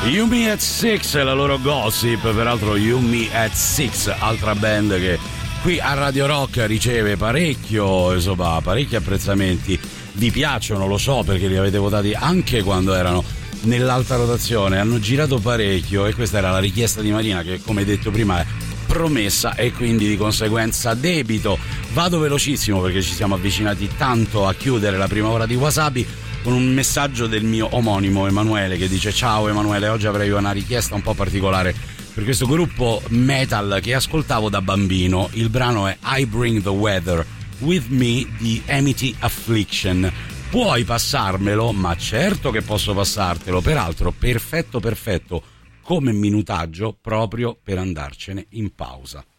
You Me at Six, la loro Gossip, peraltro You Me at Six, altra band che qui a Radio Rock riceve parecchio, insomma, parecchi apprezzamenti. Vi piacciono, lo so, perché li avete votati anche quando erano nell'alta rotazione, hanno girato parecchio e questa era la richiesta di Marina che, come detto prima, è promessa e quindi di conseguenza debito. Vado velocissimo perché ci siamo avvicinati tanto a chiudere la prima ora di Wasabi con un messaggio del mio omonimo Emanuele che dice: ciao Emanuele, oggi avrei una richiesta un po' particolare per questo gruppo metal che ascoltavo da bambino. Il brano è I Bring the Weather With Me di Amity Affliction. Puoi passarmelo? Ma certo che posso passartelo, peraltro perfetto come minutaggio proprio per andarcene in pausa.